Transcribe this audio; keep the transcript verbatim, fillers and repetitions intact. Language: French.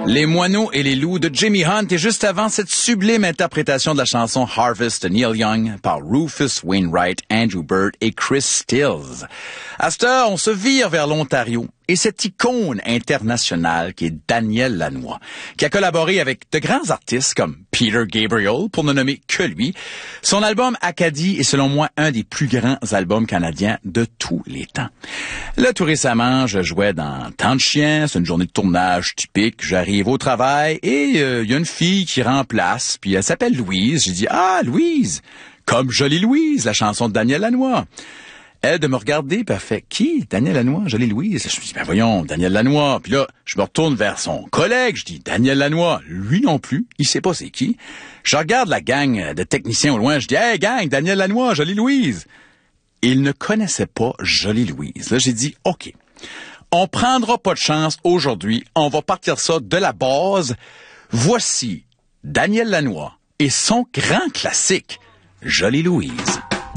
Les moineaux et les loups de Jimmy Hunt et juste avant cette sublime interprétation de la chanson Harvest de Neil Young par Rufus Wainwright, Andrew Bird et Chris Stills. À cette heure, on se vire vers l'Ontario et cette icône internationale qui est Daniel Lanois, qui a collaboré avec de grands artistes comme Peter Gabriel, pour ne nommer que lui. Son album Acadie est selon moi un des plus grands albums canadiens de tous les temps. Là, tout récemment, je jouais dans Temps de chien, c'est une journée de tournage typique, j'arrive au travail et il euh, y a une fille qui remplace, puis elle s'appelle Louise. J'ai dit « Ah, Louise, comme Jolie Louise, la chanson de Daniel Lanois ». Elle de me regarder, puis elle fait « Qui? Daniel Lanois? Jolie Louise? » Je me dis « Ben voyons, Daniel Lanois. » Puis là, je me retourne vers son collègue, je dis « Daniel Lanois. » Lui non plus, il sait pas c'est qui. Je regarde la gang de techniciens au loin, je dis « Hey gang, Daniel Lanois, Jolie Louise. » Il ne connaissait pas Jolie Louise. Là, j'ai dit « OK, on prendra pas de chance aujourd'hui, on va partir ça de la base. Voici Daniel Lanois et son grand classique, Jolie Louise. »